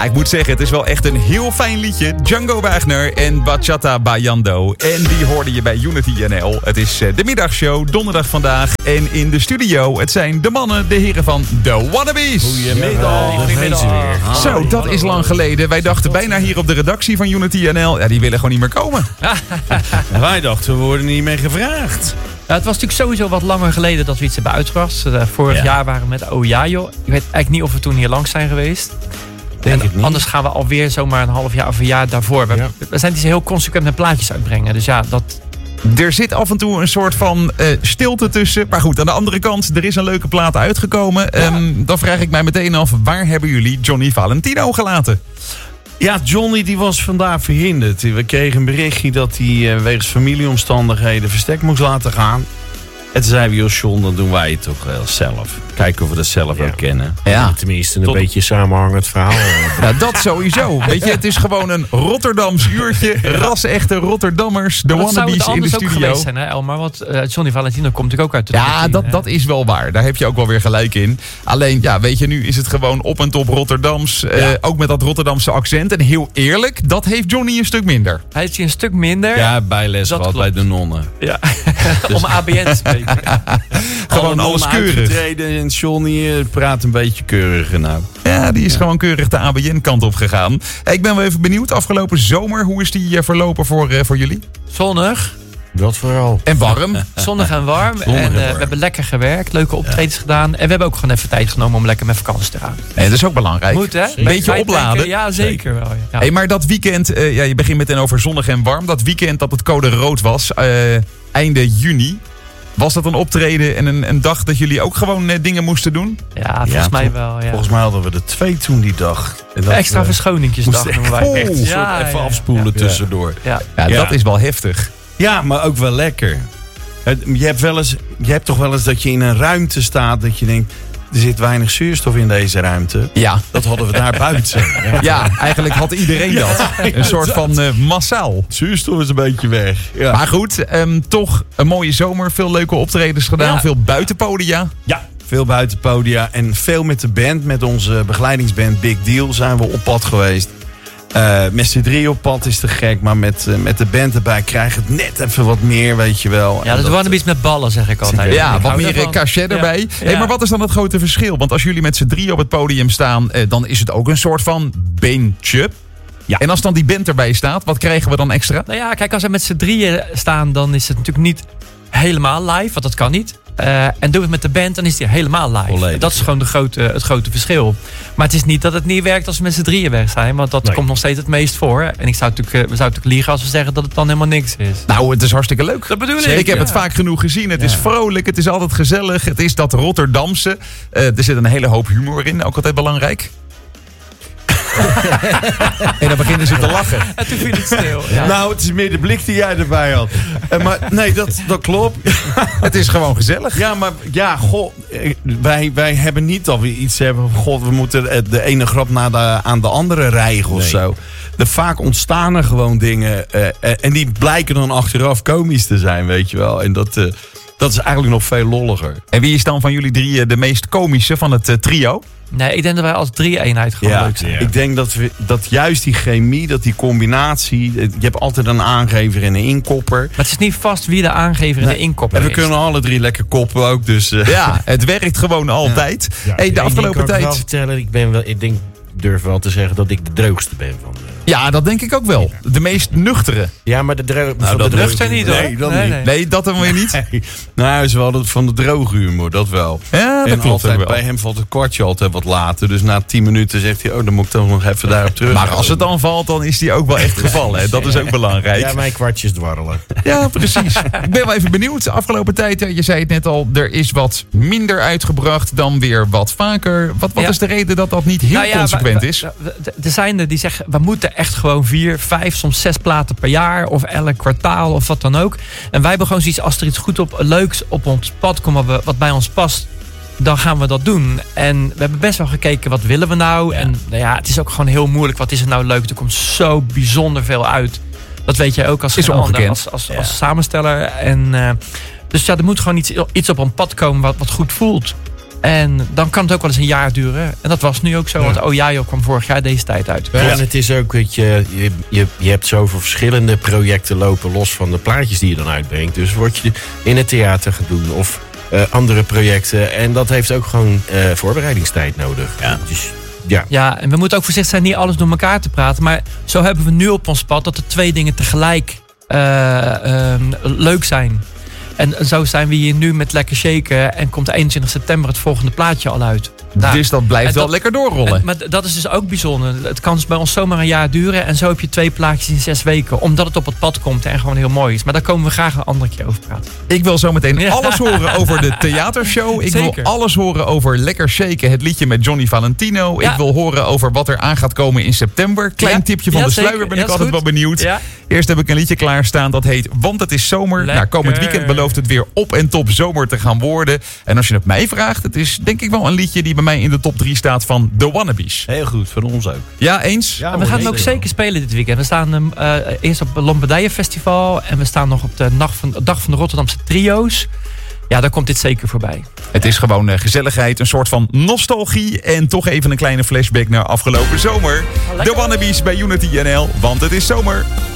Ja, ik moet zeggen, het is wel echt een heel fijn liedje. Django Wagner en Bachata Bayando. En die hoorde je bij Unity NL. Het is de middagshow, donderdag vandaag. En in de studio, het zijn de mannen, de heren van The Wannabes. Goedemiddag. Zo, dat is lang geleden. Wij dachten bijna hier op de redactie van Unity NL. Ja, die willen gewoon niet meer komen. Wij dachten, we worden niet meer gevraagd. Ja, het was natuurlijk sowieso wat langer geleden dat we iets hebben uitgebracht. Vorig jaar waren we met Oh Ja Joh. Ik weet eigenlijk niet of we toen hier langs zijn geweest. Denk het niet. Anders gaan we alweer zomaar een half jaar of een jaar daarvoor. We zijn dus heel consequent met plaatjes uitbrengen. Dus ja, dat... Er zit af en toe een soort van stilte tussen. Maar goed, aan de andere kant, er is een leuke plaat uitgekomen. Dan vraag ik mij meteen af, waar hebben jullie Johnny Valentino gelaten? Ja, Johnny die was vandaag verhinderd. We kregen een berichtje dat hij wegens familieomstandigheden verstek moest laten gaan. En toen zeiden we, John, dan doen wij het toch wel zelf. Kijken of we dat zelf ook kennen. Ja. Tenminste, een beetje samenhangend verhaal. Ja, dat sowieso. Weet je, het is gewoon een Rotterdams uurtje. Ras-echte Rotterdammers, de Wannabes in de studio. Ook geweest zijn, hè, Elmar? Want Johnny Valentino komt natuurlijk ook uit de Ja, dat is wel waar. Daar heb je ook wel weer gelijk in. Alleen, ja, weet je, nu is het gewoon op en top Rotterdams. Ook met dat Rotterdamse accent. En heel eerlijk, dat heeft Johnny een stuk minder. Hij heeft hier een stuk minder. Ja, bijles gehad bij de nonnen. Ja. Om ABN te spreken. Gewoon alles keurig. En Johnny praat een beetje keuriger nou. Ja, die is gewoon keurig de ABN-kant op gegaan. Ik ben wel even benieuwd. Afgelopen zomer, hoe is die verlopen voor jullie? Zonnig. Dat vooral. En warm. Zonnig en warm. We hebben lekker gewerkt. Leuke optredes gedaan. En we hebben ook gewoon even tijd genomen om lekker met vakantie te gaan. En dat is ook belangrijk. Moet, hè? Een beetje opladen. Ja, zeker wel. Ja. Hey, maar dat weekend, je begint meteen over zonnig en warm. Dat weekend dat het code rood was, einde juni. Was dat een optreden en een dag dat jullie ook gewoon dingen moesten doen? Ja, volgens mij wel. Ja. Volgens mij hadden we er 2 toen die dag. En dat, extra verschoningjesdag noemen wij. Echt een soort even afspoelen tussendoor. Ja, dat is wel heftig. Ja, maar ook wel lekker. Je hebt toch wel eens dat je in een ruimte staat dat je denkt, er zit weinig zuurstof in deze ruimte. Ja. Dat hadden we daar buiten. Ja, eigenlijk had iedereen dat. Een soort van massaal. Zuurstof is een beetje weg. Ja. Maar goed, toch een mooie zomer. Veel leuke optredens gedaan. Veel buitenpodia. Ja, veel buitenpodia. En veel met de band. Met onze begeleidingsband Big Deal zijn we op pad geweest. Met z'n 3 op pad is te gek. Maar met de band erbij krijg je het net even wat meer, weet je wel. Ja, dat waren een beetje met ballen, zeg ik altijd. Ja, wat meer cachet erbij. Ja. Hey, maar wat is dan het grote verschil? Want als jullie met z'n 3 op het podium staan, dan is het ook een soort van bandje. Ja. En als dan die band erbij staat, wat krijgen we dan extra? Nou ja, kijk, als we met z'n 3 staan, dan is het natuurlijk niet helemaal live. Want dat kan niet. En doen we het met de band, dan is die helemaal live. Volledig, dat is gewoon het grote verschil. Maar het is niet dat het niet werkt als we met z'n 3 weg zijn. Want dat komt nog steeds het meest voor. En we zouden natuurlijk liegen als we zeggen dat het dan helemaal niks is. Nou, het is hartstikke leuk. Dat bedoel ik. Ik heb het vaak genoeg gezien. Het is vrolijk, het is altijd gezellig. Het is dat Rotterdamse. Er zit een hele hoop humor in, ook altijd belangrijk. En dan beginnen ze te lachen. En toen viel het stil. Ja. Nou, het is meer de blik die jij erbij had. Maar nee, dat klopt. Het is gewoon gezellig. Ja, maar ja, goh, wij hebben niet alweer iets hebben. God, we moeten de ene grap aan de andere rijgen of zo. Vaak ontstaan er gewoon dingen. En die blijken dan achteraf komisch te zijn, weet je wel. En dat is eigenlijk nog veel lolliger. En wie is dan van jullie 3 de meest komische van het trio? Nee, ik denk dat wij als 3-eenheid gewoon leuk zijn. Ik denk dat juist die chemie, dat die combinatie. Je hebt altijd een aangever en een inkopper. Maar het is niet vast wie de aangever en de inkopper is. En we kunnen alle 3 lekker koppen ook. Dus, ja, het werkt gewoon altijd. Ja. Hey, de afgelopen tijd. Ik kan wel vertellen, ik durf wel te zeggen dat ik de droogste ben van. Ja, dat denk ik ook wel. De meest nuchtere. Ja, maar de droogste zijn niet, hoor. Nee, dat niet. Nee, dat dan weer niet. Nee. Nou, hij is wel van de droge humor, dat wel. Ja, dat en klopt altijd, wel. Bij hem valt het kwartje altijd wat later. Dus na 10 minuten zegt hij, dan moet ik toch nog even daarop terug. Maar als het dan valt, dan is die ook wel echt gevallen. Hè? Dat is ook belangrijk. Ja, mijn kwartjes dwarrelen. Ja, precies. Ik ben wel even benieuwd. De afgelopen tijd, je zei het net al, er is wat minder uitgebracht dan weer wat vaker. Wat is de reden dat dat niet heel consequent is? Er zijn er die zeggen, we moeten echt gewoon 4, 5, soms 6 platen per jaar. Of elk kwartaal of wat dan ook. En wij hebben gewoon zoiets, als er iets leuks op ons pad komt wat bij ons past, dan gaan we dat doen. En we hebben best wel gekeken, wat willen we nou? Ja. En het is ook gewoon heel moeilijk. Wat is er nou leuk? Er komt zo bijzonder veel uit. Dat weet jij ook als samensteller. En, dus er moet gewoon iets op een pad komen wat goed voelt. En dan kan het ook wel eens een jaar duren. En dat was nu ook zo, want Ojajo kwam vorig jaar deze tijd uit. Ja, en het is ook, weet je hebt zoveel verschillende projecten lopen los van de plaatjes die je dan uitbrengt. Dus word je in het theater gaan doen of andere projecten. En dat heeft ook gewoon voorbereidingstijd nodig. Ja. Dus, Ja, en we moeten ook voorzichtig zijn niet alles door elkaar te praten. Maar zo hebben we nu op ons pad dat er 2 dingen tegelijk leuk zijn. En zo zijn we hier nu met Lekker Shaken. En komt 21 september het volgende plaatje al uit. Nou, Dus dat blijft wel lekker doorrollen. Maar dat is dus ook bijzonder. Het kan dus bij ons zomaar een jaar duren. En zo heb je 2 plaatjes in 6 weken. Omdat het op het pad komt en gewoon heel mooi is. Maar daar komen we graag een andere keer over praten. Ik wil zo meteen alles horen over de theatershow. Ik Zeker. wil alles horen over Lekker Shaken, het liedje met Johnny Valentino. Ja. Ik wil horen over wat er aan gaat komen in september. Klein tipje van de zeker. sluier ben ik Ja, is altijd goed. wel benieuwd. Ja. Eerst heb ik een liedje klaarstaan dat heet Want het is zomer. Lekker. Nou, komend weekend belooft het weer op en top zomer te gaan worden. En als je het mij vraagt, het is denk ik wel een liedje die bij mij in de top 3 staat van The Wannabes. Heel goed, voor ons ook. Ja, eens? Ja, En we gaan hem ook zeker spelen dit weekend. We staan eerst op het Lombardije Festival. En we staan nog op de dag van de Rotterdamse Trio's. Ja, daar komt dit zeker voorbij. Het is gewoon gezelligheid, een soort van nostalgie. En toch even een kleine flashback naar afgelopen zomer. The Wannabes bij Unity NL, want het is zomer.